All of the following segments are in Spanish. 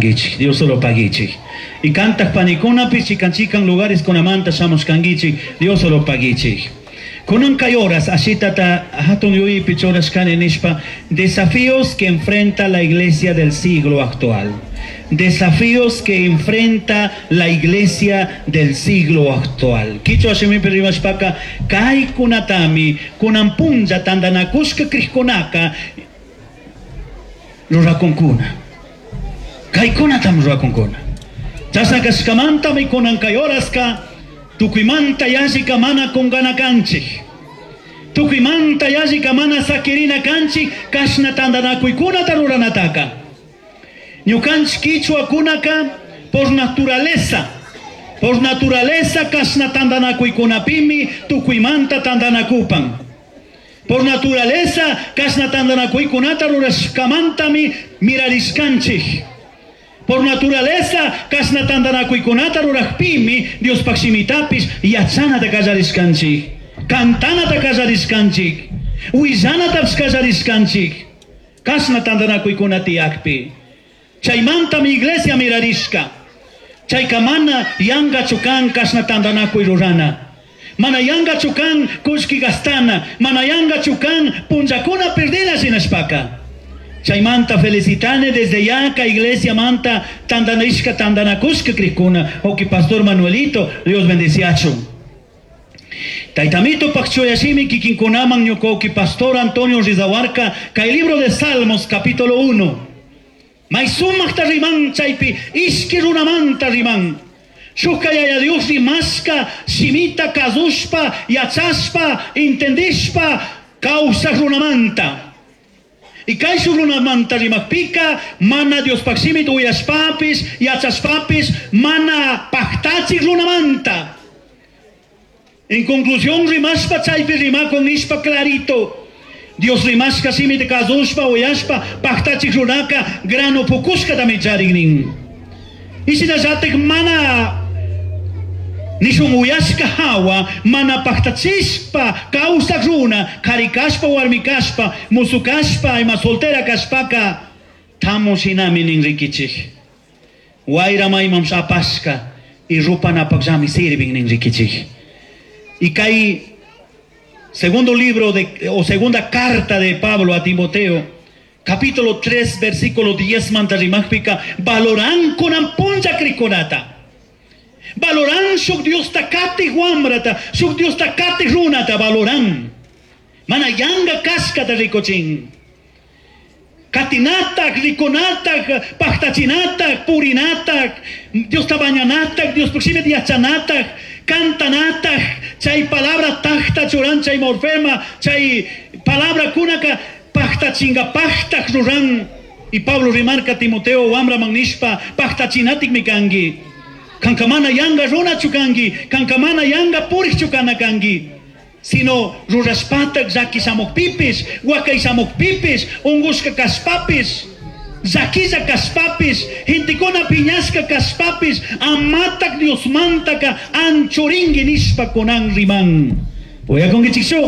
kangichi, Dios solo pagichi. Y cantas panicona pichicanchican lugares con amanta shamos kangichi, Dios solo pagichi. Kunan kayoras ashitata hatun yui pichoras kanenishpa, desafíos que enfrenta la iglesia del siglo actual. Desafíos que enfrenta la iglesia del siglo actual. Kicho ashimi perimashpaka kai kunatami kunampunja tandanakushka krishkonaka rurakonkuna. Kai kunatam rurakonkuna. Tasakaskamanta mi kunankayoraska tukuimanta yashika mana kongana kanchi. Tukuimanta yashika mana sakirina kanchi kashna tandanakuikuna taruranataka. Ñukanch Quichua kunaka por naturaleza kasna tandanakuikunapimi tukuimanta tandanakupan. Por naturaleza kasna tandanakuikunata rurashkamantami mirariskanchik. Por naturaleza kasna tandanakuikunata rurajpimi Dios paximitapis yachanata kallariskanchik. Kantanata kallariskanchik. Huillanataps kallariskanchik. Kasna tandanakuikunati akpi. Chaymanta mi iglesia mirarishka. Chaykamana yanga chukan kasna tandanakuy rurana. Mana yanga chukan kushki gastana. Mana yanga chukan punjakuna perdida sinashpaka. Chaymanta felicitane desde ya ka iglesia manta tandanishka tandanakushka krikuna. Oki pastor Manuelito, Dios bendiciacho. Taitamito pakchoyashimi kikinkunaman ñukoki pastor Antonio Rizahuarca. Ka el libro de Salmos capítulo 1. Maisumak tariman chaypi iskirunamanta riman. Shukayaya Dios rimaska shimita kazushpa yachaspa intendishpa causa runamanta. Y kaisu runamanta rimakpika mana Dios paksimit uyaspapis yachaspapis mana paktachi runamanta. En conclusión rimaspa chaypi rimakon ishpa clarito. Dios rimasca simite kazushpa oyashpa pachtachik runaka grano pukushka tamicharignin. Y si nazatek mana nishun uyashka hawa mana pachtachispa causa runa karikashpa warmikashpa musukashpa ima soltera kashpaka tamo shinami ninrikichik. Waira maimam shapashka y rupana pakjami sirving ninrikichik. Y kai segundo libro o segunda carta de Pablo a Timoteo, capítulo 3, versículo 10, mantarimagpika, valoran con ampunja krikonata. Valoran shuk Dios takati guamrata, shuk Dios takati runata, valoran. Mana yanga kaskata rikochin. Katinatak, rikonatak, pachtachinatak, purinatak, Dios tabañanatak, Dios proxime diachanatak, cantanatak, chay palabra tahta churan, chay morfema, chay palabra kunaka, pachtachinga, pachtak ruran. Y Pablo remarca Timoteo, wamra magnishpa, pachtachinatik mikangi. Kankamana yanga runa chukangi, kankamana yanga purich chukana kangi. Sino ruraspatak zaki samok pipis, wakay samok pipis, unguska kaspapis, zakiza kaspapis, hintikona piñaska kaspapis, amatak Dios mantaka anchoringi nispa konang riman. Voy a congichixo.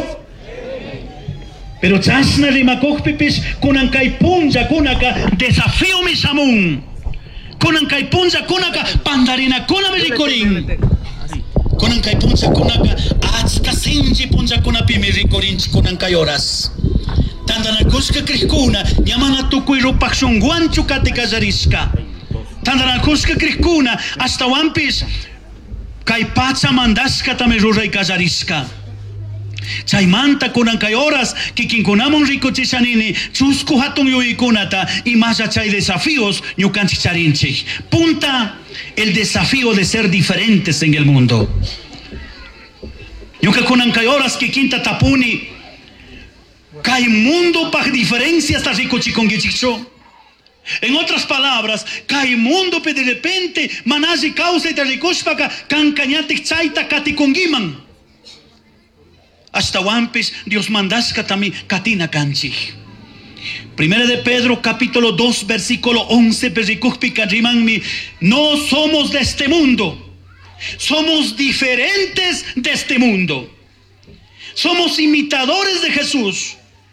Pero chasna rimakok pipis kunan kay punja kunaka desafío mi samun. Kunan kay punja kunaka pandarina kuna merikorin. Kunan kay punja kunaka atska sinji punja kunapi merikorinchi kunan kay oras. Tandanakushka krikuna yamana tukuy rupakshunguanchu katikazariska. Tandanakushka krikuna hasta wampis kay pacha mandaska tameruray kazariska. Chaymanta kunan kay horas kikinkunamon rikuchishanini chusku hatun yuikunata y más chay desafíos ñukanchicharinchik. Punta el desafío de ser diferentes en el mundo. Ñuka kunan kay horas kikinta tapuni kay mundo pa diferencias ta rikuchikongichicho. En otras palabras, kay mundo pe de repente manaji causa ita rikushpaka kankañatik chayta katikongiman. Hasta wampis Dios mandaska tami katina kanchi. Primera de Pedro capítulo 2 versículo 11 perikukpika rimanmi, no somos de este mundo, somos diferentes de este mundo. Somos imitadores de Jesús.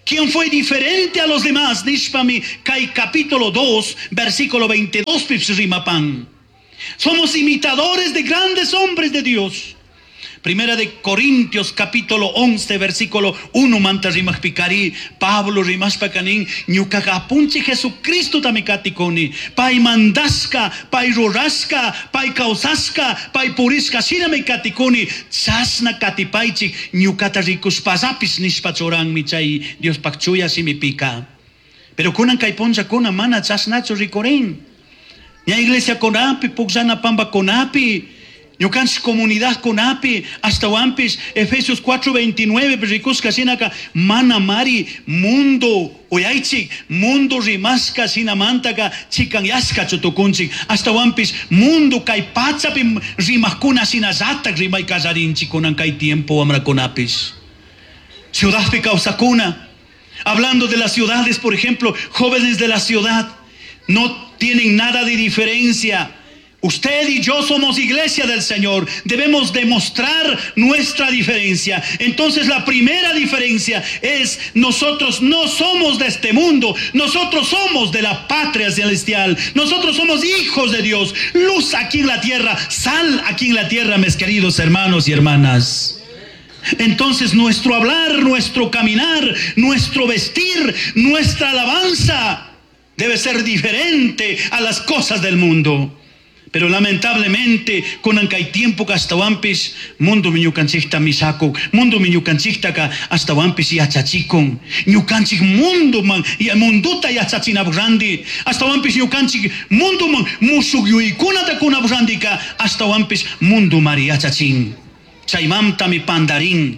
quien fue diferente a los demás. Nishpami Kai capítulo 2, versículo 22, Pipsrimapan. Somos imitadores de grandes hombres de Dios. Primera de Corintios capítulo 11 versículo 1 manta rimas picari Pablo rimas pacanin ñukagapunchi Jesucristo tamikatikoni pai mandaska pai rorasca pai causasca pai purisca shina mikatikoni chasna katipaichi ñukata ricus pasapis nispachorang michay Dios pakchuya si mi pica pero kunan kaiponcha kuna mana chasnacho ricorin ña iglesia konapi puxana pamba konapi Ñucanch comunidad conapi hasta wampis Efesios 4:29 pericus casinaka mana mari mundo oyaichi mundo rimasca sinamantaka chikan yaska chotokunchi hasta wampis mundo kai pachapi rimakuna sinazata rimay kazarinchi kunan kai tiempo amra konapis ciudad picausakuna hablando de las ciudades por ejemplo jóvenes de la ciudad no tienen nada de diferencia. Usted y yo somos iglesia del Señor. Debemos demostrar nuestra diferencia. Entonces la primera diferencia es nosotros no somos de este mundo. Nosotros somos de la patria celestial. Nosotros somos hijos de Dios. Luz aquí en la tierra. Sal aquí en la tierra, mis queridos hermanos y hermanas. Entonces nuestro hablar, nuestro caminar, nuestro vestir, nuestra alabanza debe ser diferente a las cosas del mundo. Pero lamentablemente, con hay tiempo que hasta wampis, mundo mi ñucanchista misako, mundo mi ñucanchista ka hasta wampis y achachikon, ñucanchik mundo man, y munduta y achachina brandi, hasta wampis ñucanchik mundo man, musugyuikuna de kuna brandi ka hasta wampis mundo mari achachin, chaimamta mi pandarín.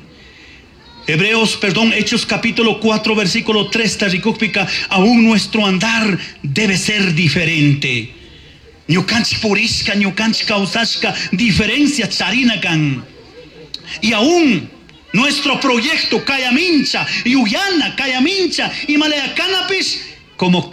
Hechos capítulo 4, versículo 3, tarikukpika, aún nuestro andar debe ser diferente. Ñucanch purisca, ñucanch causasca, diferencia charinacan. Y aún nuestro proyecto Cayamincha, Yuyana, Cayamincha y Malaya Canapis, como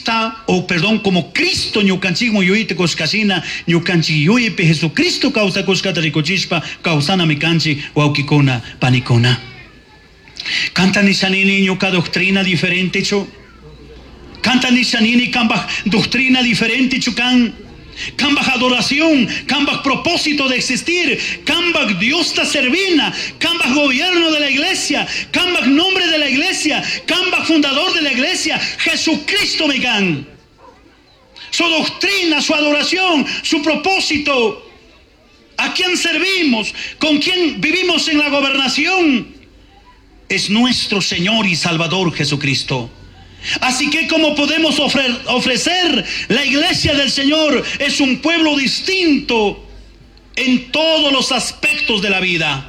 Cristo ñucanchigmo yuite coscasina, ñucanchi yuipe Jesucristo causa coscata ricochispa, causana micanchi, waukikona, panicona. Cantan isanini ñuca doctrina diferente, cho. Cantan isanini camba doctrina diferente, chucan. Cambaj adoración, cambaj propósito de existir, cambaj Dios te servina, cambaj gobierno de la iglesia, cambaj nombre de la iglesia, cambaj fundador de la iglesia, Jesucristo megan. Su doctrina, su adoración, su propósito, a quién servimos, con quién vivimos en la gobernación, es nuestro Señor y Salvador Jesucristo. Así que como podemos ofrecer, la iglesia del Señor es un pueblo distinto en todos los aspectos de la vida.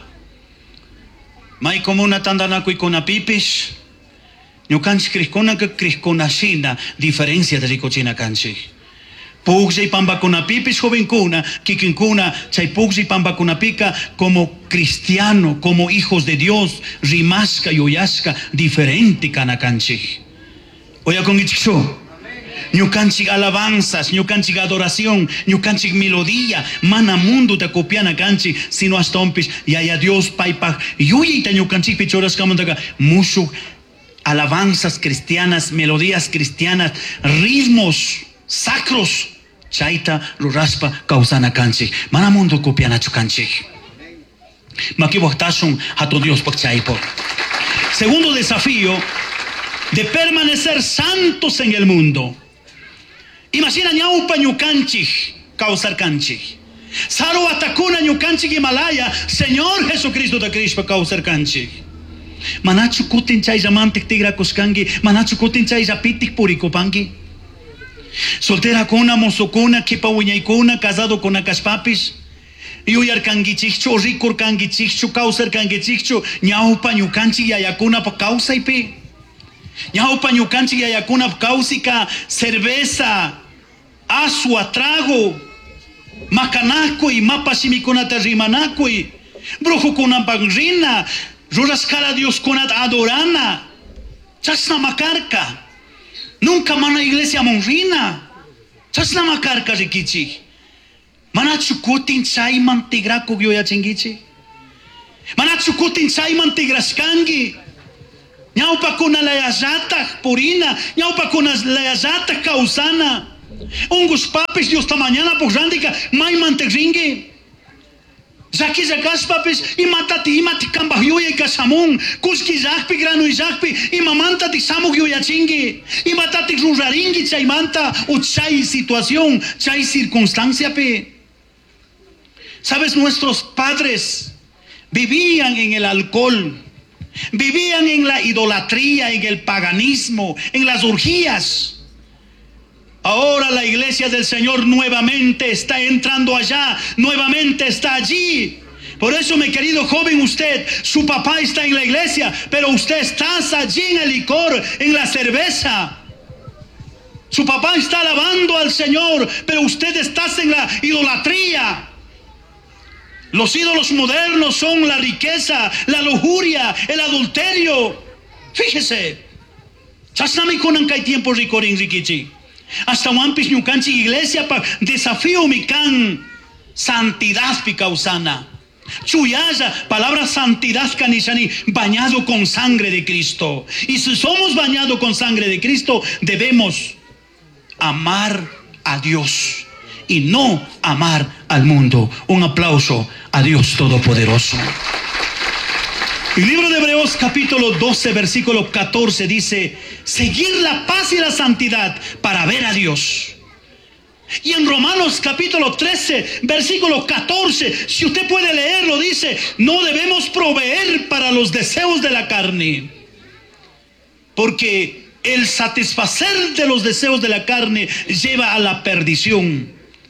May comuna tandanaku y conapipis, ñucanchi criscona que crisconashina, diferencia de ricochina canchi. Pugsi pamba conapipis jovencuna, kikinkuna, chay pugsi pamba conapika como cristiano, como hijos de Dios, rimasca y oyasca, diferente canacanchi. Oya con ichixo, ñucanchik alabanzas, ñucanchik adoración, ñucanchik melodía, mana mundo te copiana canchi, sino hasta ompis, ya Dios paipa, yuyita ñucanchik pichoras kamantaka, mucho alabanzas cristianas, melodías cristianas, ritmos sacros, chaita, ruraspa, causana canchi, mana mundo copiana chucanchik. Makiwaktasun, hato Dios pakchaipo. Segundo desafío, de permanecer santos en el mundo. Imagina ñaupa ñucanchik, causar canchik. Saro atacuna ñucanchik Himalaya, Señor Jesucristo de Cristo causar canchik. Manachu kutin chay yamantik tigra kuskangi, manachu kutin chay yapitik purikopangi. Soltera kuna, mozokuna, kipa uñaykuna, casado con akaspapis. Yuyar kangichichu, ricur kangichichu, causar kangichichu, ñaupa ñucanchik yayakuna pa causa ipi. Ñaupa ñucanchik yayakuna cáusica, cerveza, asua, trago, macanacui, mapashimikunata rimanacui, brujo kunapangrina, rurascara Dios kunat adorana, chasna macarca, nunca mana iglesia monrina, chasna macarca rikichi, manachukutin chay mantigraco yoyachingichi, manachukutin chay mantigraskangi. Ñaupa kuna layazata purina, ñaupa kuna layazata causana. Ungus papis Dios ta mañana por randica, mai mantegringue. Zaki zakas papis, imati kambahyo y kasamun, kuski zakpi granu zakpi, imamanta ti samugyo yachingue, imatati rujaringi chaimanta, o chay situación, chay circunstancia pe. Sabes, nuestros padres vivían en el alcohol, vivían en la idolatría, en el paganismo, en las orgías. Ahora la iglesia del Señor nuevamente está entrando allá, nuevamente está allí. Por eso, mi querido joven, usted, su papá está en la iglesia, pero usted está allí en el licor, en la cerveza. Su papá está alabando al Señor, pero usted está en la idolatría. Los ídolos modernos son la riqueza, la lujuria, el adulterio. Fíjese, chasnami konan kai tiempo ricorin rikichi. Hasta wampis ñukanchi iglesia pa desafío mi can santidad pi causana. Chuyaya, palabra santidad canishani, bañado con sangre de Cristo. Y si somos bañados con sangre de Cristo, debemos amar a Dios y no amar al mundo. Un aplauso a Dios Todopoderoso. El libro de Hebreos capítulo 12 versículo 14 dice: seguir la paz y la santidad para ver a Dios. Y en Romanos capítulo 13 versículo 14, si usted puede leerlo, dice: no debemos proveer para los deseos de la carne, porque el satisfacer de los deseos de la carne lleva a la perdición.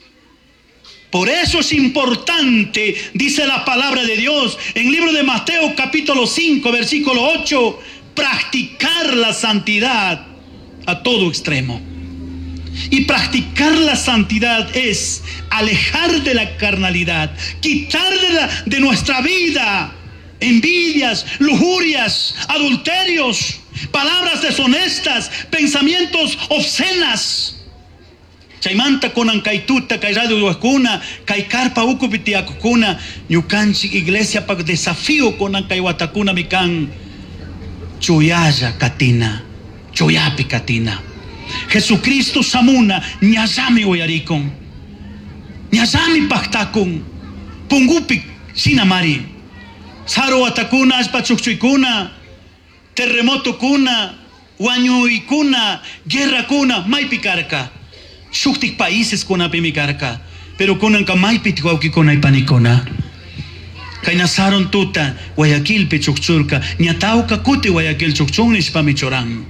Por eso es importante, dice la palabra de Dios en el libro de Mateo capítulo 5 versículo 8, practicar la santidad a todo extremo. Y practicar la santidad es alejar de la carnalidad, quitar de nuestra vida envidias, lujurias, adulterios, palabras deshonestas, pensamientos obscenas. Chaimanta konan kaituta kay radio wakuna kay karpa ukupitiakuna ñukanchik iglesia pak desafío konan kay watakuna mikan chuyaya katina, chuyapi katina. Jesucristo samuna ñazami uyarikon, ñazami paktakun, pungupi sinamari, saro watakuna aspachukshuykuna, terremoto kuna, wañuykuna, guerra kuna, maypikarka. Shuktik países kuna pimikarka, pero kunan kamay pitwauki kunay panikona. Kay nasaron tuta Guayaquil pichukchurka, ñatauka kuti Guayaquil chukchunis pamichoran.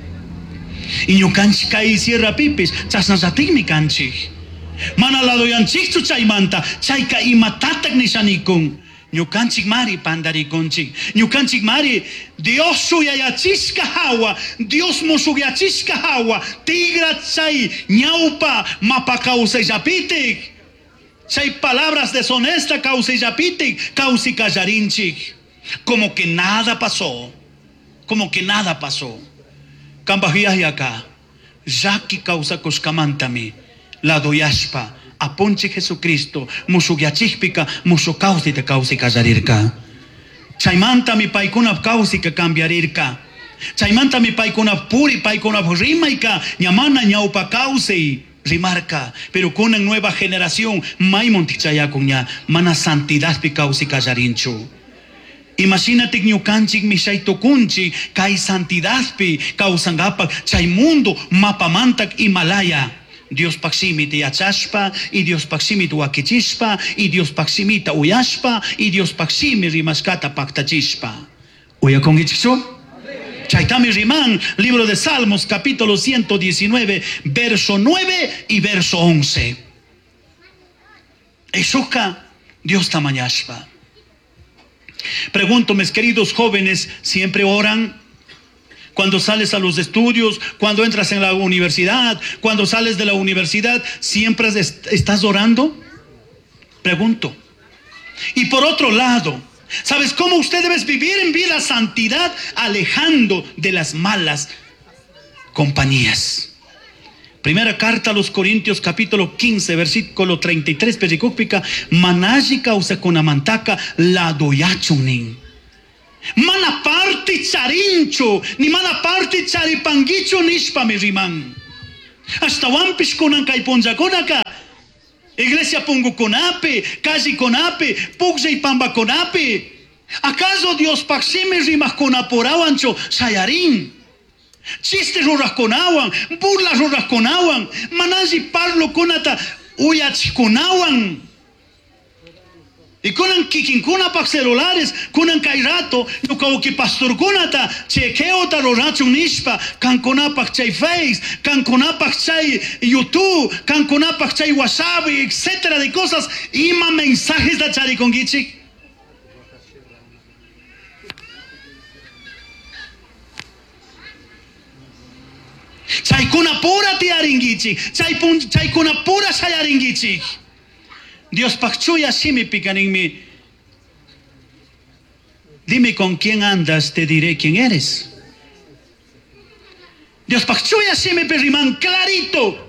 Y ñukanchik kay sierra pipis chasnasatik mi kanchik. Manalado yanchik tu chaymanta, chayka imatatak nishanikun. Ñukanchik mari pandarikunchik, ñukanchik mari Dios suyayachisca hawa, Dios musuyachisca hawa, tigra chay ñaupa mapa causayllapitik, chay palabras deshonestas causayllapitik, causikallarinchik, como que nada pasó, como que nada pasó. Cambajiayaka, yaki causa coscamantami, la doyaspa. Aponche Jesucristo, musugiachikpika, musukausi te kausi kallarirka. Chaymanta mi paikuna kausi que cambiarirka. Chaymanta mi paikuna puri, paikuna rimaika, ñamana ñaupa kausi rimarca. Pero con una nueva generación, maimonti chayakunya, mana santidad pi kausi kallarinchu. Imagínate ñukanchik mi shaitokunchi, kai santidad pi kausangapak, chaymundo mapamantak Himalaya. Dios paksimita yachashpa, y Dios paksimita wakichispa, y Dios paksimita uyashpa, y Dios paksimi rimaskata paktachishpa. ¿Oya con ichso? Chaitami riman, libro de Salmos, capítulo 119, verso 9 y verso 11. Eshuka, Dios tamayashpa. Pregunto, mis queridos jóvenes, ¿siempre oran? Cuando sales a los estudios, cuando entras en la universidad, cuando sales de la universidad, ¿siempre estás orando? Pregunto. Y por otro lado, ¿sabes cómo usted debe vivir en vida santidad? Alejando de las malas compañías. Primera carta a los Corintios, capítulo 15, versículo 33, pericúpica, manaji causa con amantaka la doyachunin. Mana parti charincho, ni mana parti charipanguicho nishpa mi riman. Hasta wampish kunan kay punja kunaka. Iglesia pungu konape, casi konape, pugze y pamba konape. ¿Acaso Dios paxime rimas konaporawancho sayarin? Chistes rorakonawan, burlas rorakonawan, manasi parlo konata uyachkonawan. Y kunan kikinkuna pak celulares, kunan kairato, yukauki pastor kunata, chequeo ta roracho nishpa, kankunapak chay Face, kankunapak chay YouTube, kankunapak chay WhatsApp, etcétera de cosas, ima mensajes da charikongichik. Chay kuna pura tiaringichik, chay kuna pura sayaringichik. Dios pachuya shimi picaninmi. Dime con quién andas, te diré quién eres. Dios pachuya shimi perriman clarito.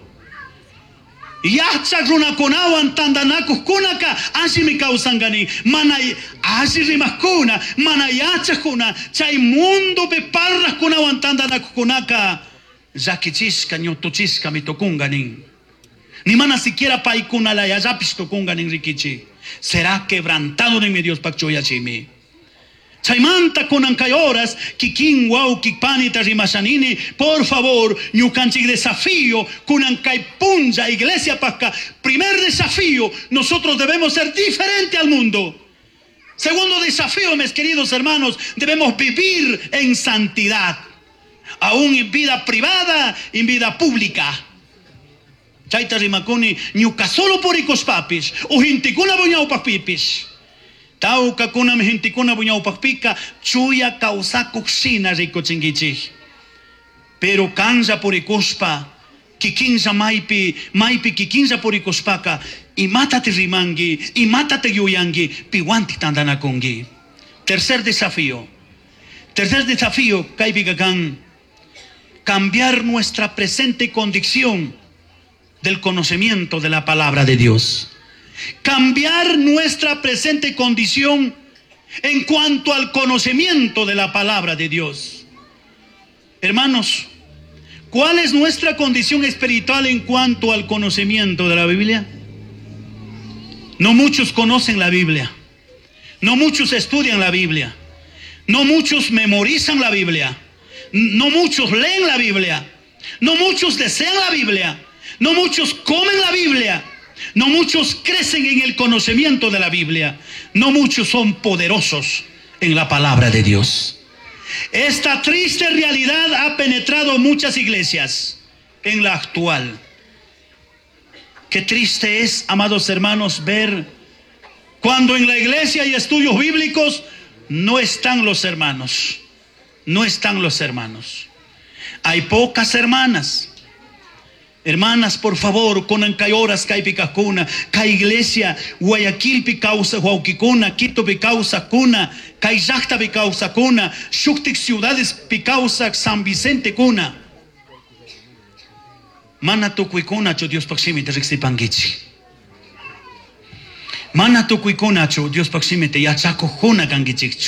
Yacha runa konawan tandanakus kunaka ashimi kausangani. Mana ashirimakuna, mana yacha kuna. Chay mundo pe parras kunawan tandanakus kunaka. Zakichisca ñotuchisca mitokunganin. Ni mana siquiera paikuna la yazapisto kungan en rikichi. Será quebrantado de mi Dios pachoyachimi. Chaimanta kunan kayoras, kikin wow kikpanita rimasanini, por favor, ñukanchik desafío, kunan kaipunja iglesia pasca. Primer desafío, nosotros debemos ser diferente al mundo. Segundo desafío, mis queridos hermanos, debemos vivir en santidad. Aún en vida privada y en vida pública. Chaita rimakuni ñuka solo por ikos papis o hintikuna buñau papipis. Tauka kuna hintikuna buñau papika chuya causa coxina rico chingichi. Pero kanza por ikospa kikinza maipi kikinza por ikospaka y mátate rimangi y mátate yuyangi piwanti tandana kongi. Tercer desafío kaibigakan cambiar nuestra presente condición del conocimiento de la palabra de Dios. Cambiar nuestra presente condición en cuanto al conocimiento de la palabra de Dios. Hermanos, ¿cuál es nuestra condición espiritual en cuanto al conocimiento de la Biblia? No muchos conocen la Biblia. No muchos estudian la Biblia. No muchos memorizan la Biblia. No muchos leen la Biblia. No muchos desean la Biblia. No muchos comen la Biblia. No muchos crecen en el conocimiento de la Biblia. No muchos son poderosos en la palabra de Dios. Esta triste realidad ha penetrado muchas iglesias en la actual. Qué triste es, amados hermanos, ver cuando en la iglesia hay estudios bíblicos, no están los hermanos. No están los hermanos. Hay pocas hermanas. Hermanas, por favor, conan cayoras caipicacuna, ca iglesia, Guayaquil picausa Huauquicuna, Quito picausa cuna, Cayacta picausa cuna, Xuctic ciudades picausa San Vicente cuna. Mana tucuicunacho Dios paximite rixipangichi. Mana tucuicunacho Dios paximite yachaco juna gangichicho.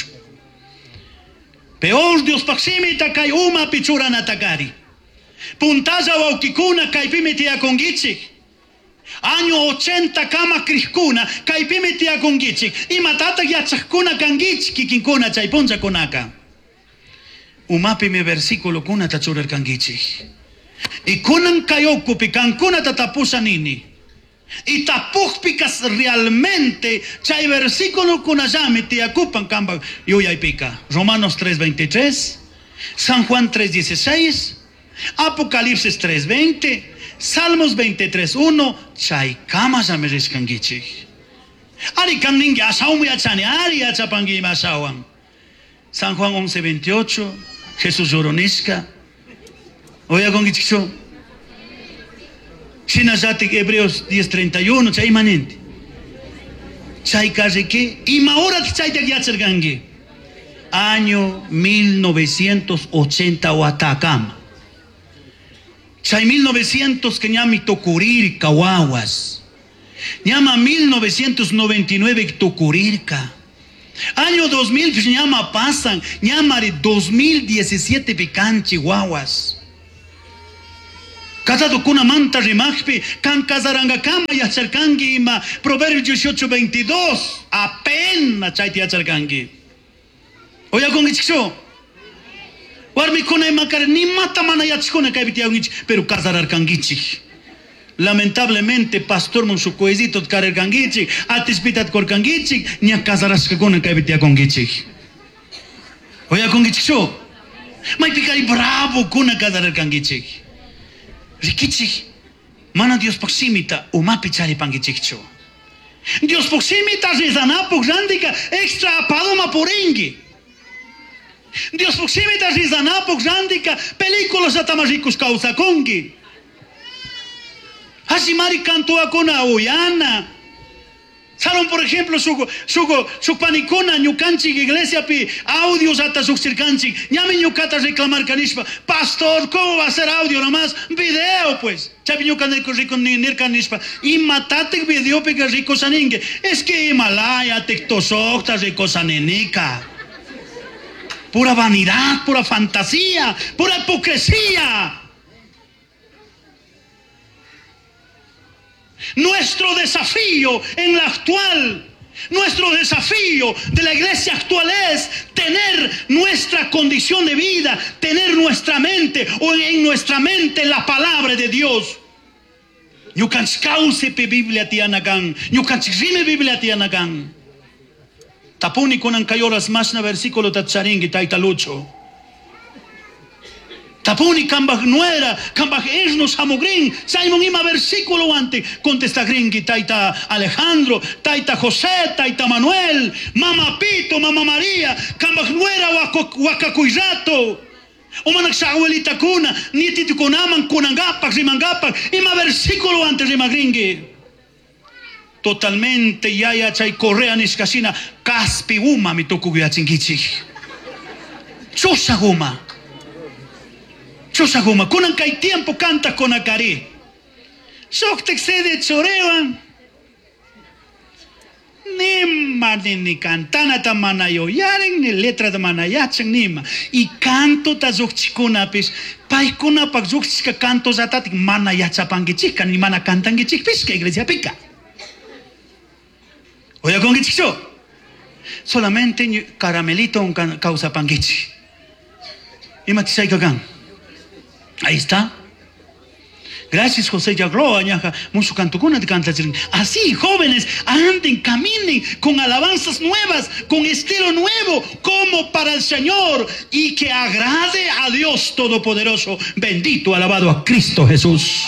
Peor Dios paximita kay uma pichura natakari. Puntaza Huauquicuna caipimitia congichik. Año 80 kama krihkuna caipimitia congichik. Y matata yachakuna kangichik kikinkuna chaiponza konaka. Umapi me versículo kuna tachurer kangichik. Y kunan kayokupi kankuna tatapusa nini. Y tapukpikas realmente chay versículo kunayami tiakupan kamba yuyaypika. Romanos 3:23, San Juan 3:16, Apocalipsis 3:20, Salmos 23:1, chay kama jameris kangichi. Ari kanningi asawmi achani, ari achapangi masawan. San Juan 11:28, Jesús lloronisca. Oya kongichicho. Shinazatik Hebreos 10:31, chay manente. Chay kaziki, y maora chay tagyatser gangi. Año 1980 Huatacama. Chay 1900 que ñami tocurir kawawas. Llama 1999 tocurirka. Año 2000 pues llama pasan, llamari 2017 pican chihuahuas. Casado con una manta rimagpi, can casaranga cama y acercangi ma Proverbios 18:22 apenas chaiti acercangi. Oya con ichixo. Warmi kona makar ni mata mana yachikona kaibitiaungich, pero casarar kangichi. Lamentablemente pastor mon su coesito karer kangichi, atispitat kor kangichi, ni casaras kona kaibitia kongichi. Oya con ichixo. Mai pikari bravo kona casarar kangichi. Rikichi, mana Dios proximita, uma pichari pangichicho. Dios proximita rizanapo grandika extra padoma porengi. Dios proximita rizanapo grandika películas atamajicos causa kongi. Hashimari canto a kona oyana. Salón, por ejemplo, su panicona, ñucanchi, iglesia, pi, audios hasta su circanchi. Llame ñucata reclamar canishpa. Pastor, ¿cómo va a ser audio nomás? Video, pues. Chapi ñucan rico ni canishpa. Y matate video pega rico saningue. Es que Himalaya, tectosocta, rico sanenica. Pura vanidad, pura fantasía, pura hipocresía. Nuestro desafío en la actual, nuestro desafío de la iglesia actual es tener nuestra condición de vida, tener nuestra mente o en nuestra mente la palabra de Dios. You can cause pe Biblia tianagan, you can rime Biblia tianagan. Tapuni con ancayoras más na versículo tacharingi taitalucho. Tapuni kambag nuera, kambag esnos hamogrin, Simon ima versículo ante, contesta gringi, taita Alejandro, taita José, taita Manuel, mama Pito, mama María, kambag nuera wakakuirato, o manak sa abuelita kuna, nietito konaman kunangapak, rimangapak, ima versículo ante rima gringi. Totalmente yaya chay correa niskasina, kaspi uma mi tokugia chingichi. Chosa guma. Chosaguma, kunan kay tiempo canta con acari. Soktek se de chorewan. Nima ni cantana ta manayo yaren ni letra ta manayachang nima. Y canto ta zokchikuna pis. Paikuna pag zokchika canto zatatik manayacha pangichika ni mana cantangichik pis que iglesia pica. Oya con gichicho. Solamente caramelito un causa pangichi. Imatisay kagang. Ahí está. Gracias, José Yagro, añaja, mucho cantucuna de canta. Así, jóvenes, anden, caminen con alabanzas nuevas, con estilo nuevo, como para el Señor, y que agrade a Dios Todopoderoso. Bendito, alabado a Cristo Jesús.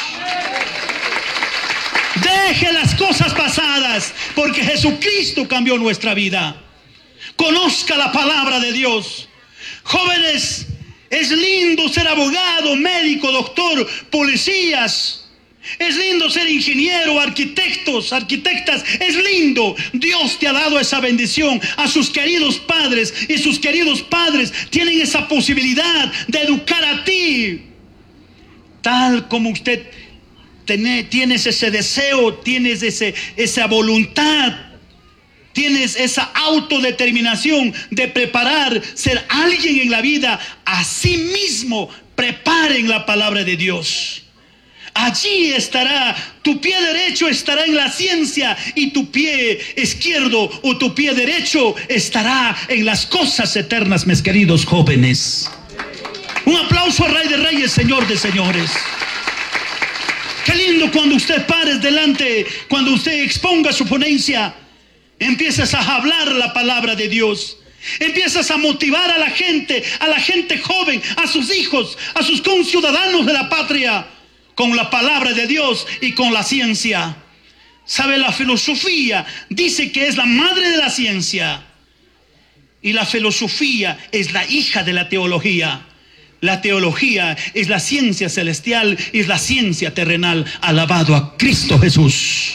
Deje las cosas pasadas, porque Jesucristo cambió nuestra vida. Conozca la palabra de Dios. Jóvenes, es lindo ser abogado, médico, doctor, policías. Es lindo ser ingeniero, arquitectas. Es lindo. Dios te ha dado esa bendición a sus queridos padres. Y sus queridos padres tienen esa posibilidad de educar a ti. Tal como usted tienes ese deseo, tienes esa voluntad. Tienes esa autodeterminación de preparar, ser alguien en la vida. Así mismo, preparen la palabra de Dios. Allí estará, tu pie derecho estará en la ciencia y tu pie izquierdo o tu pie derecho estará en las cosas eternas, mis queridos jóvenes. Un aplauso al Rey de Reyes, Señor de Señores. Qué lindo cuando usted pare delante, cuando usted exponga su ponencia. Empiezas a hablar la palabra de Dios. Empiezas a motivar a la gente joven, a sus hijos, a sus conciudadanos de la patria, con la palabra de Dios y con la ciencia. ¿Sabe? La filosofía dice que es la madre de la ciencia. Y la filosofía es la hija de la teología. La teología es la ciencia celestial y es la ciencia terrenal. Alabado a Cristo Jesús.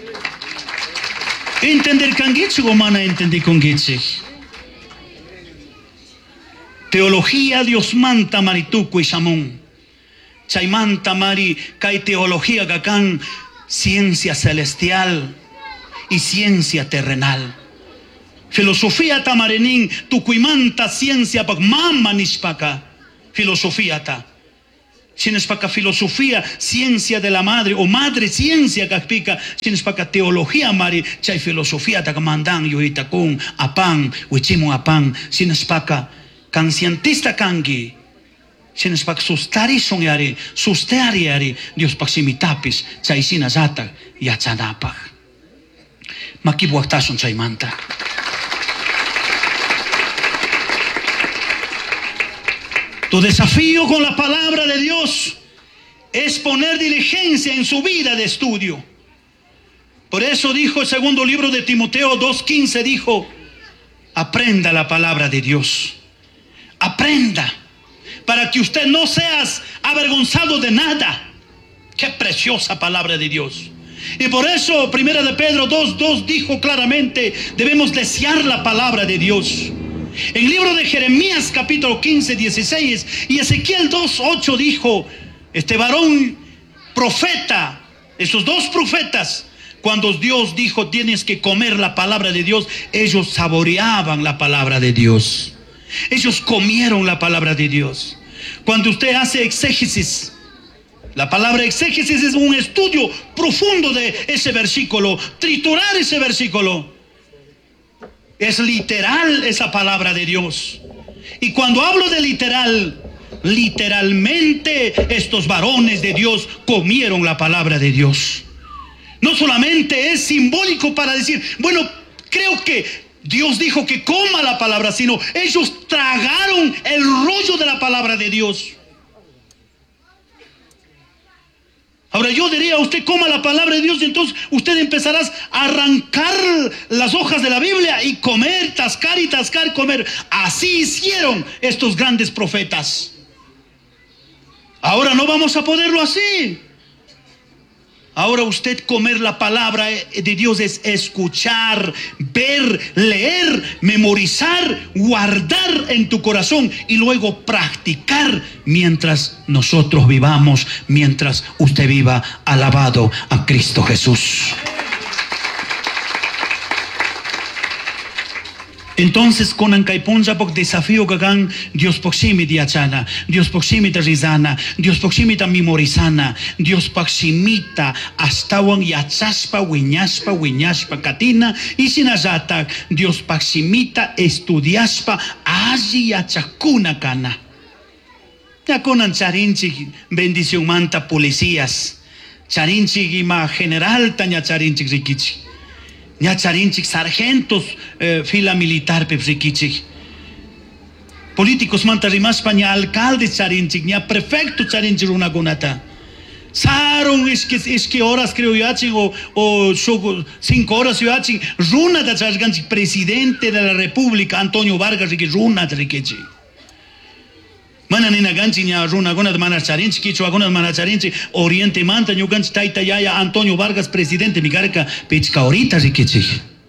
Entender kangichi o mana entender kongichi. Teología Dios manta marituco y samón. Chaimanta mari kai teología gakan ciencia celestial y ciencia terrenal. Filosofía ta marenin, tucuimanta ciencia pak mama nishpaka. Filosofía ta. Tienes para filosofía, ciencia de la madre, o madre ciencia que explica, tienes para teología, mari, chay filosofía ta mandan yo itakun, apan, wichimo apan, tienes para cancientista kangi, tienes para sustari soñari, sustariari, Dios para simitapis, chay sinazata, yachanapag. Makibuaktason chay manta. Tu desafío con la palabra de Dios es poner diligencia en su vida de estudio. Por eso dijo el segundo libro de Timoteo 2:15, dijo, aprenda la palabra de Dios. Aprenda, para que usted no seas avergonzado de nada. Qué preciosa palabra de Dios. Y por eso, primera de Pedro 2:2 dijo claramente, debemos desear la palabra de Dios. En el libro de Jeremías capítulo 15:16 y Ezequiel 2:8 dijo, este varón profeta, esos dos profetas, cuando Dios dijo tienes que comer la palabra de Dios, ellos saboreaban la palabra de Dios, ellos comieron la palabra de Dios. Cuando usted hace exégesis, la palabra exégesis es un estudio profundo de ese versículo, triturar ese versículo. Es literal esa palabra de Dios. Y cuando hablo de literal, literalmente estos varones de Dios comieron la palabra de Dios. No solamente es simbólico para decir, bueno, creo que Dios dijo que coma la palabra, sino ellos tragaron el rollo de la palabra de Dios. Ahora yo diría, usted coma la palabra de Dios y entonces usted empezará a arrancar las hojas de la Biblia y comer, tascar y tascar, comer. Así hicieron estos grandes profetas. Ahora no vamos a poderlo así. Ahora usted comer la palabra de Dios es escuchar, ver, leer, memorizar, guardar en tu corazón y luego practicar mientras nosotros vivamos, mientras usted viva. Alabado a Cristo Jesús. Entonces con Ancaiponza por desafío que hagan Dios proximi diachana, Dios proximi rizana, Dios proximi memorizana, Dios proximita hasta wan yachaspa, wiñaspa, katina y sinazata, Dios proximita estudiaspa, allí yachacuna cana. Ya con charinchi bendición manta policías, charinchi guima general taña charinchi rikichi. Nya charinchik sargentos fila militar pepsikichik. Políticos manta rimaspa nya alcalde charinchik, nya prefecto charinchik una gunata. Saron es que horas creo yo o 5 horas yo runa da charganchik presidente de la República Antonio Vargas que runa rikichi. Mana nina ganchi nya runa guna de mana charinchi kicho aguna de mana charinchi oriente manta nyu ganchi taita yaya Antonio Vargas presidente migarka pechka ahorita rikichi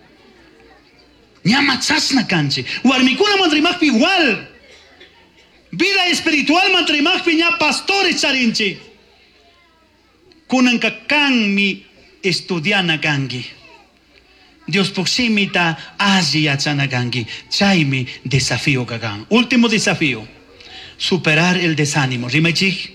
nya machasna kanchi warmikuna mantrimakpi igual vida espiritual mantrimakpi nya pastores charinchi kunanka kan mi estudiana gangi Dios proximita allí achana gangi chaimi desafío kagan. Último desafío, superar el desánimo. Rimachik.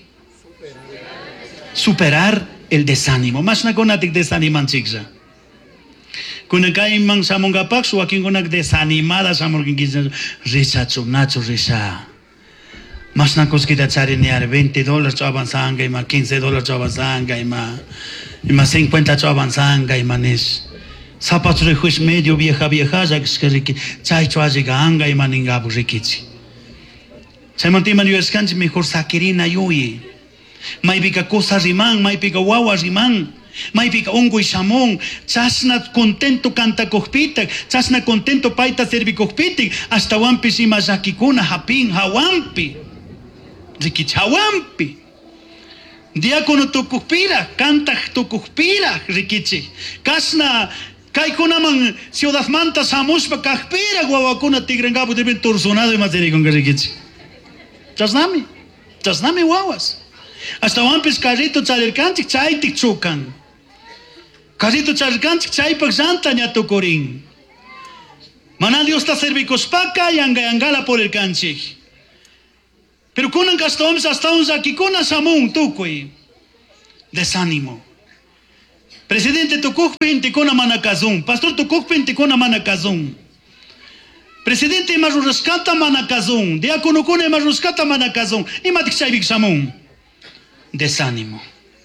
Superar el desánimo. Mas na konatik desaniman chiksa. Kunakay mang samongapak suakin konak desanimada samorkin kisa risa chunacho risa. Mas na koskita charinear $20 avanzanga y ma $15 avanzanga y ma 50 avanzanga y manes. Zapatos rejuis medio vieja ya que chay chuajiga anga y maningabu rikichi. Chaymantima yo escanchi mejor sakirina yui. Maipika cosa rimán, maipika wawa rimán, maipika ongo y shamón. Chasna contento canta cospitak, chasna contento paita servi cospitik, hasta wampi sima zakikuna hapin hawampi. Rikich hawampi. Diácono tu cuspira, canta tu cuspira, rikichi. Kasna Kaikunaman ciudad manta samuspa kakpira guawakuna tigrengabu deben torsonado y materia con rikichi. Chasnami guaguas. Hasta wampis carrito chalercanchik chaytik chukan. Carrito chalercanchik chaypak santa ñatukurin. Mana Dios está servicospaca y angala por el canchi. Pero con hasta un aquí con asamun tuqui. Desánimo. Presidente Tukukpin con manacazum. Pastor Tukukpin con manacazum. Presidente Maruskata manacazum. Diácono con Maruskata manacazum. Y matiksaibik samun. Desánimo.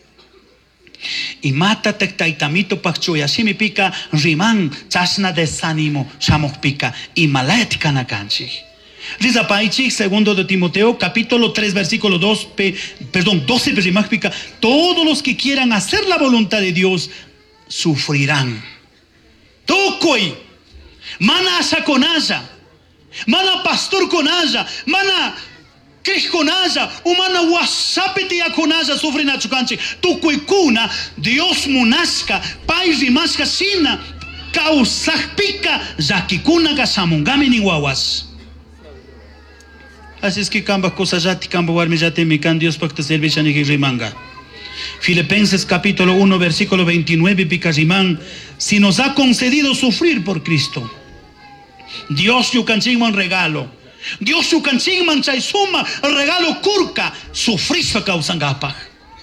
Y mata tectaitamito pachuya. Si me pica riman chasna desánimo. Shamok pica. Y malaetica na canchi. Riza Paichi, segundo de Timoteo, capítulo 3, versículo 12, pica, todos los que quieran hacer la voluntad de Dios sufrirán. Tokoi, mana asa con asa, mana pastor con asa, mana Krish con asa, humana wasapete ya con asa sufren a chucanchi. Tokoi kuna, Dios munasca, pais rimasca sina, causak pica, zakikuna gasamungame ni guaguas. Así es que camba cosas ya te camba warme ya te me can Dios para que te sirve ya ni que rimanga. Filipenses capítulo 1 versículo 29 pica rimán. Si nos ha concedido sufrir por Cristo, Dios yu canchingman regalo. Dios yu canchingman chay suma regalo kurka sufrir para causangapa.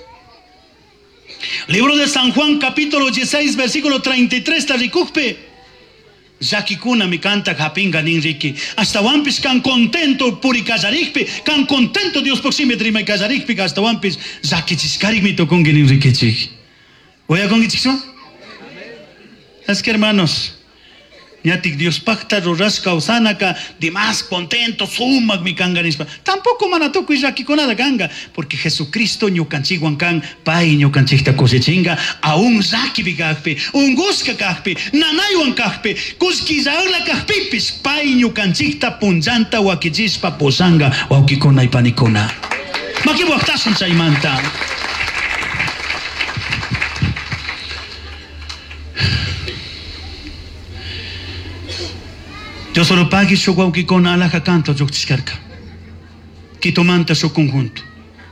Libro de San Juan capítulo 16 versículo 33 tarikukpe. Zakikuna mi canta japinga ninriki. Hasta wampis can contento puri kazarikpi. Can contento Dios proximetri me kazarikpi. Hasta wampis zakichiskarik mi tokongi ninrikichik. ¿Voy a congichikso? Es que hermanos, yatik Dios pacta rorasca usanaka de más contento sumak mi kanganispa. Tampoco manatoku y zakikonada ganga. Porque Jesucristo ñukanchiguan kan pai ñukanchikta cosechinga aún zaki bigakpi, un guska kakpi, nanaywan kakpi, kuskizaula kakpipis pai ñukanchikta punjanta wakichispa posanga waukikona y panikona. Maki waktasun chaymanta. Yo solo pagui su guauki con alaja canto yo chiscarca. Quito manta su conjunto.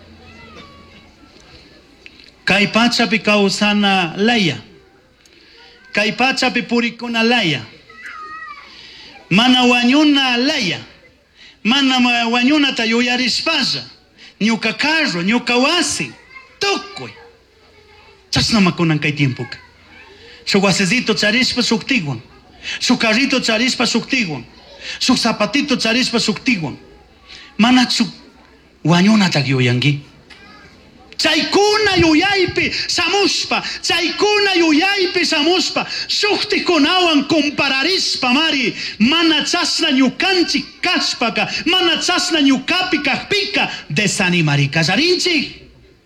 Caipacha pi causana laya. Caipacha pi puricona laya. Mana wanyuna laya. Mana wanyuna tayuyarispaza. Nyuka carro, nyuka wasi. Tokoi. Chasna makonan kai tiempo. Su guasecito charispa suktiguan. Su carrito charispa suktiguan. Su zapatito charispa suktiguan. Mana su wanyuna tagyoyangi. Chaykuna yuyaypi samuspa. Chaykuna yuyaypi samuspa. Sukti konawan compararispa mari. Mana chasna nyukanchi kaspaka. Mana chasna nyukapi kakpika. Desanimari kazarinchi.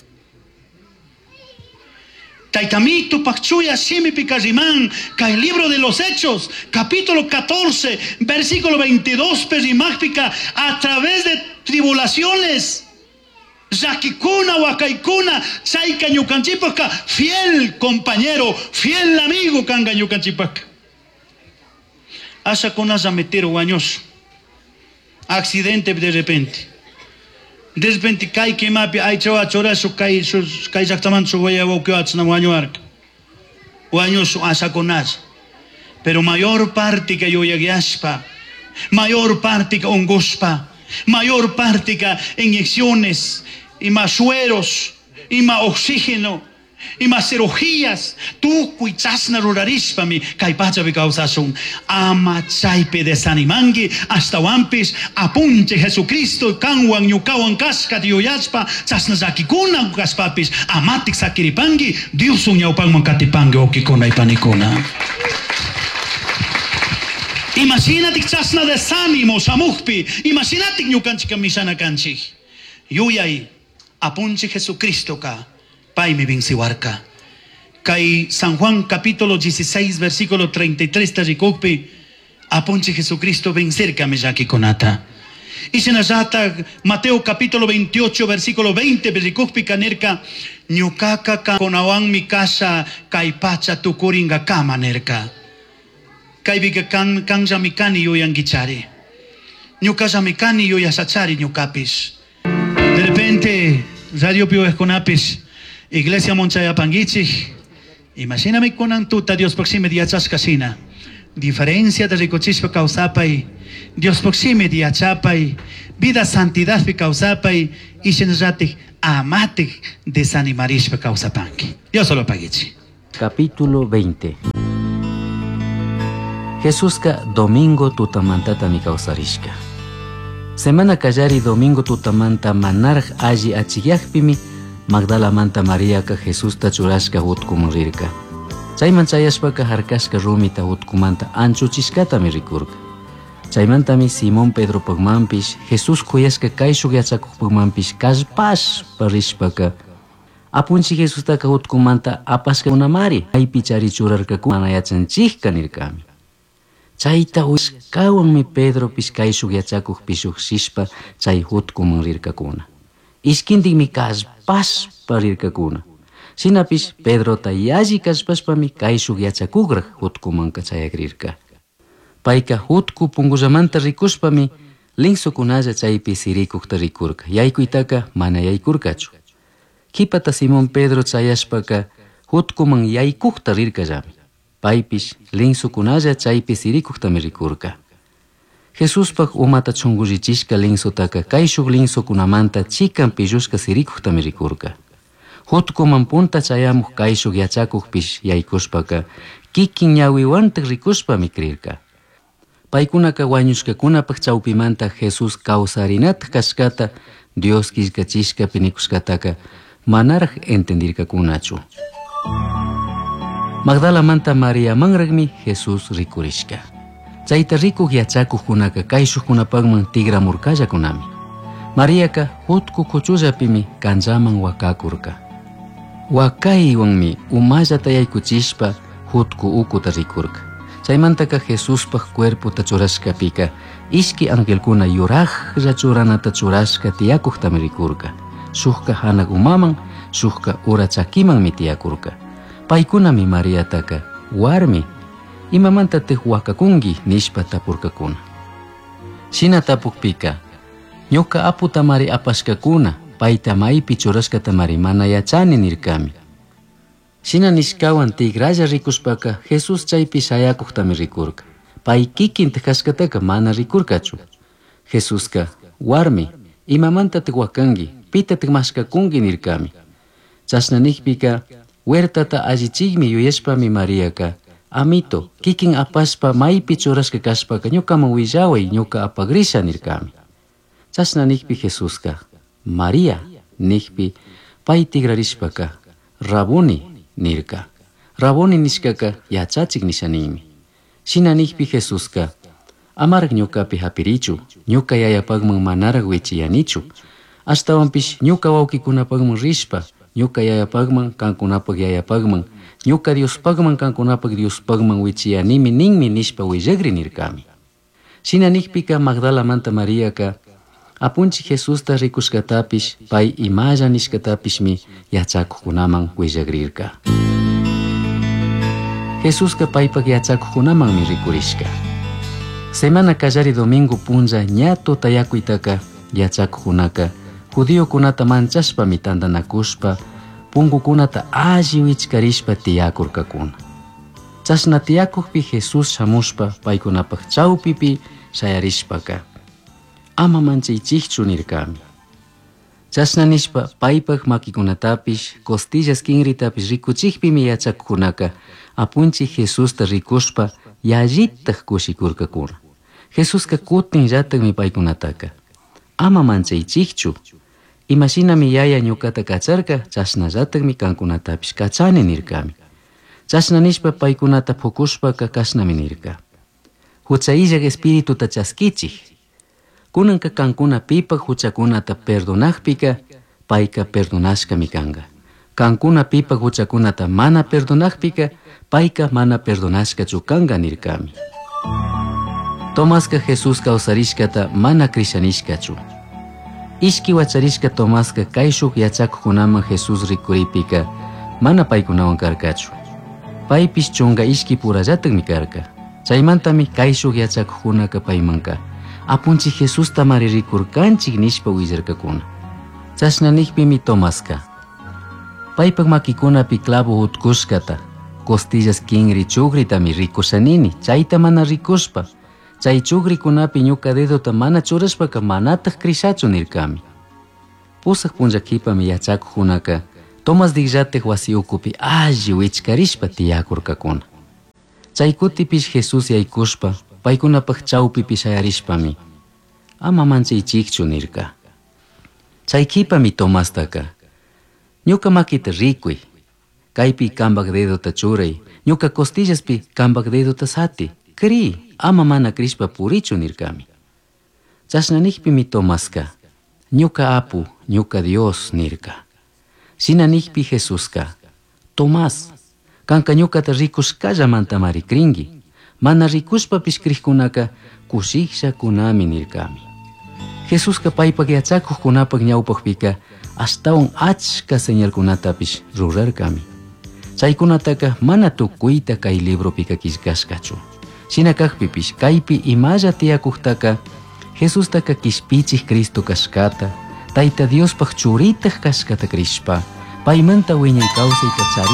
Taitamito Pachuya Shimi Picarimán, que el libro de los Hechos, capítulo 14, versículo 22, Perimápica, a través de tribulaciones, Zakikuna, Wakaikuna, Chaika Ñucanchipaka, fiel compañero, fiel amigo, Kanga Ñucanchipaka. Asa con asa metero guañoso, accidente de repente. De repente cae que mapi ay chava chora su cae exactamente su huella o que hace na guaño arca guaño su asa con asa, pero mayor parte que yo llegué aspa, mayor parte que ongospa, mayor parte que inyecciones y más sueros y más oxígeno y más cirugías tú cuitas na rurarispa mi caipacha de causación ama chaipe desanimangi hasta wampis apunche Jesucristo kanwan yukawan kaska dioyaspa chasna zakikuna kaspapis amatik sakiripangi Dios unyaupan mankatipangi okikona y panikona. Imagínate chasna desánimo samukpi, imagínate nyukanchika misana kanchi yuyay apunche Jesucristo ka Pai mi vinsiwarka. Kai San Juan capítulo 16 versículo 33 tarikopi apunche Jesucristo vencerca me yaki konata. Y senazata Mateo capítulo 28 versículo 20 verikopi kanerka nyukaka konawan mi casa kai pacha tukuringa kama nerka. Kai biga kanja mikani yo yangichari. Nyukaja mikani yo yasachari nyukapis. De repente Radio Pio Esconapis Iglesia Monchaya Pangichi, imagíname con antuta Dios próximo día chascasina. diferencia de ricochishpa causapay, Dios proxime diachapay, vida santidad pe causapay, y shenratik amatik desanimarishpa causapanki. Dios solo paguichi. Capítulo 20. Jesuska domingo tutamantata mi causarishka. Semana kallari domingo tutamanta manarj alli achiyakpimi Magdala manta María ka Jesusta churashka hutkuman rirka. Chayman chayashpaka harkashka rumita hutkumanta anchuchishkata mi rikurka. Chaymantami Simón Pedro pagmampish Jesus kuyashka kayshuk yachakukpagmampish kallpash parishpaka apunchi Jesustaka hutkumanta apashka unamari aypi chari churarkaku mana yachanchikka nirkami. Chayta uyashkawanmi Pedro pish kayshuk yachakukpishuk shishpa chay hutkuman rirkakuna. Ishkintikmi kallpash parirkakuna. Shinapish Pedro yalli kallpashpami kayshuk yachakukrak hutkumanka chayakrirka. Payka hutku pungullamanta rikushpami linsukunalla chaypi sirikukta rikurka. Yaykuytaka mana yaykurkachu. Kipata Simón Pedro chayashpaka hutkuman yaykukta rirkallami. Paypish linsukunalla chaypi sirikuktami rikurka. Jesuspak umata chungurichishka linsutaka kayshuk linsukunamanta chikan pillushka sirikuktami rikurka. Hutkuman punta chayamuk kayshuk yachakukpish yaykushpaka kikin ñawiwantak rikushpami krirka. Paykunaka wañushkakunapak chawpimanta Jesus kawsarinata kashkata Dios killkachishka pinikushkataka manaraj entendirkakunachu. Magdala manta María manragmi Jesus rikurishka. Chayta rikuk yachakukunaka kayshukkunapakman tigramurkallakunami. Mariaka hutku kuchullapimi kanllaman wakakurka. Wakaywanmi umallata yaykuchishpa hutku ukuta rikurka. Chaymantaka Jesuspak cuerpota churashkapika ishki angelkuna yuraqlla churanata churashka tiyakuktami rikurka. Shukka hanak umaman, shukka ura chakimanmi tiyakurka. Paykunami Mariataka warmi imamantatej wakakungi nishpa tapurkakuna. Shina tapukpika ñuka apu tamari apashkakuna payta maypi churashkatamari mana yachani nirkami. Shina nishkawan tigralla rikushpaka Jesus chaypi shayakuktami rikurka. Pay kikin tekashkataka mana rikurkachu. Jesuska warmi imamantatej wakangi pita tekmashkakungi nirkami. Chasnanikpika huertata allichigmi yuyashpami Mariaka amito kikin apashpa maypi churashka kashpaka ñukaman willaway ñuka apagrisha nirkami. Chasna nikpi Jesuska María nikpi pay tigrarishpaka Rabuni nirka. Rabuni nishkaka yachachik nishanimi. Shina nikpi Jesuska amarak ñukapi hapirichu ñuka yayapagman manarak wichiyanichu. Ashtawanpish ñuka wawkikunapagman rishpa ñuka yayapagman kankunapak yayapagman ñuka Diospagman kankunapak Diospagman wichiyanimi ninmi nishpa willagri nirkami. Shina nikpika Magdala manta Mariaka apunchi Jesusta rikushkatapish pay imalla nishkatapishmi yachakukunaman willagrirka. Jesuska paypak yachakukunamanmi rikurishka. Semana kallari domingo punlla ña tutayakuytaka yachakukunaka judiokunata manchashpami tandanakushpa punkukunata alli wichkarishpa tiyakurkakuna. Chashna tiyakukpi Jesus shamushpa paykunapak chawpipi shayarishpaka ama manchaychikchu nirkami. Chashna nishpa paypak makikunatapish costillas kinritapish rikuchikpimi yachakukunaka apunchi Jesusta rikushpa yallitak kushikurkakuna. Jesuska kutin llatakmi paykunataka ama manchaychikchu. Imashinami yaya ñukata kacharka chashna llatakmi kankunatapish kachani nirkami. Chashna nishpa paykunata pukushpaka kashnami nirka. Huchayillak espirituta chaskichik. Kunanka kankuna pipak huchakunata perdonakpika payka perdonashkami kanga. Kankuna pipak huchakunata mana perdonakpika payka mana perdonashkachu kanga nirkami. Tomaska Jesus kawsarishkata mana krishanishkachu. Ishki wacharishka Tomaska kayshuk yachakukunaman Jesus rikuripika mana paykunawan karkachu. Paypish chunga ishki purallatakmi karka. Chaymantami kayshuk yachakukunaka paymanka apunchi Jesus tamari rikurkanchik nishpa willarkakuna. Chashna nikpimi Tomaska paypak makikunapi clavo hutkushkata costillas kinri chugri tami rikushanini, chayta mana rikuspa. Chay chugri kunapi ñuka dedota mana churashpaka manataq krishachu nirkami. Pusaq punllakipami yachakuqkunaka Tomás digllatek wasi ukupi alli wichkarishpa tiyakurkakuna. Chay kutipish Jesús yaykushpa paykunapaq chawpipi shayarishpami ama manchaychikchu nirka. Chaykipami Tomastaka ñuka makita rikuy, kaypi kambak dedota churay, ñuka costillaspi kambak dedota sati, kri, ama mana krishpa purichu nirkami. Chasnanikpimi Tomaska ñuka apu, ñuka Dios nirka. Sinanikpi Jesuska, Tomás, kanka ñukata rikushkallamanta kringi, mana rikushpapish krikkunaka kushiksha kunami nirkami. Jesuska paypak yachakuqkunapak ñawpaqpika ashtawan achka señalkunatapish rurarkami. Chaykunataka mana tukuyta kay librupika kishkashkachu. Shinakaqpipish kaypi imalla tiyakuqtaka Jesustaka kishpichik Cristo kashkata, Tayta Diospaq churitaq kashkata krishpa, paymanta wiñay kawsayta chari